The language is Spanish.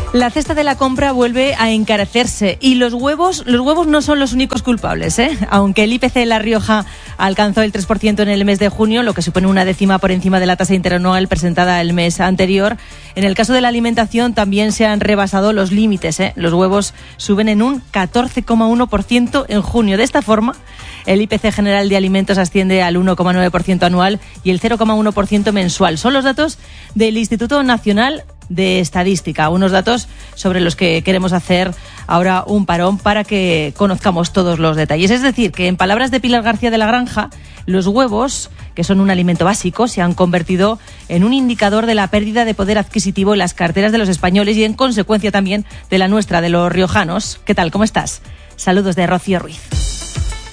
La cesta de la compra vuelve a encarecerse y los huevos no son los únicos culpables, ¿eh? Aunque el IPC en La Rioja alcanzó el 3% en el mes de junio, lo que supone una décima por encima de la tasa interanual presentada el mes anterior, en el caso de la alimentación también se han rebasado los límites, ¿eh? Los huevos suben en un 14,1% en junio. De esta forma, el IPC general de alimentos asciende al 1,9% anual y el 0,1% mensual. Son los datos del Instituto Nacional de Estadística, unos datos sobre los que queremos hacer ahora un parón para que conozcamos todos los detalles. Es decir, que en palabras de Pilar García de la Granja, los huevos, que son un alimento básico, se han convertido en un indicador de la pérdida de poder adquisitivo en las carteras de los españoles y en consecuencia también de la nuestra, de los riojanos. ¿Qué tal? ¿Cómo estás? Saludos de Rocío Ruiz.